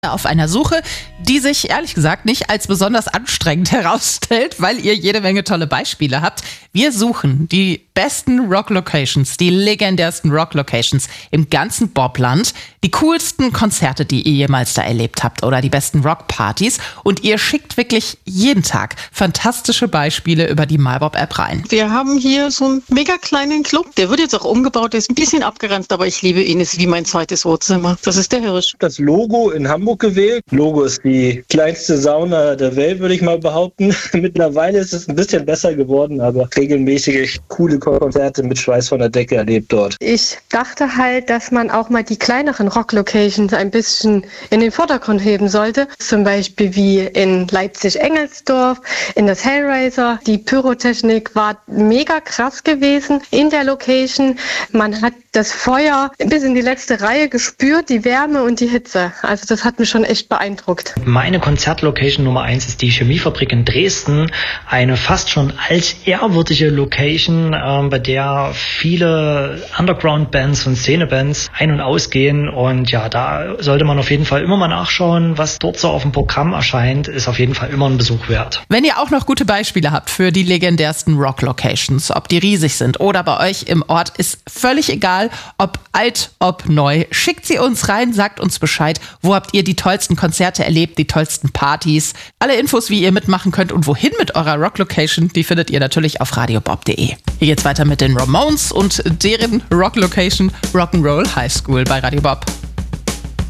auf einer Suche, die sich ehrlich gesagt nicht als besonders anstrengend herausstellt, weil ihr jede Menge tolle Beispiele habt. Wir suchen die besten Rock-Locations, die legendärsten Rock-Locations im ganzen Bobland, die coolsten Konzerte, die ihr jemals da erlebt habt oder die besten Rock-Partys. Und ihr schickt wirklich jeden Tag fantastische Beispiele über die MyBob-App rein. Wir haben hier so einen mega kleinen Club, der wird jetzt auch umgebaut, der ist ein bisschen abgeranzt, aber ich liebe ihn, ist wie mein zweites Wohnzimmer. Das ist der Hirsch. Das Logo in Hamburg gewählt. Logo ist die kleinste Sauna der Welt, würde ich mal behaupten. Mittlerweile ist es ein bisschen besser geworden, aber regelmäßige coole Konzerte mit Schweiß von der Decke erlebt dort. Ich dachte halt, dass man auch mal die kleineren Rock-Locations ein bisschen in den Vordergrund heben sollte. Zum Beispiel wie in Leipzig-Engelsdorf, in das Hellraiser. Die Pyrotechnik war mega krass gewesen in der Location. Man hat das Feuer bis in die letzte Reihe gespürt, die Wärme und die Hitze. Also das hat mich schon echt beeindruckt. Meine Konzertlocation Nummer 1 ist die Chemiefabrik in Dresden. Eine fast schon altehrwürdige Location, bei der viele Underground-Bands und Szene-Bands ein- und ausgehen. Und ja, da sollte man auf jeden Fall immer mal nachschauen, was dort so auf dem Programm erscheint. Ist auf jeden Fall immer ein Besuch wert. Wenn ihr auch noch gute Beispiele habt für die legendärsten Rock-Locations, ob die riesig sind oder bei euch im Ort, ist völlig egal, ob alt, ob neu. Schickt sie uns rein, sagt uns Bescheid, wo habt ihr die tollsten Konzerte erlebt, die tollsten Partys. Alle Infos, wie ihr mitmachen könnt und wohin mit eurer Rock-Location, die findet ihr natürlich auf radiobob.de. Hier geht's weiter mit den Ramones und deren Rock-Location Rock'n'Roll High School bei Radio Bob.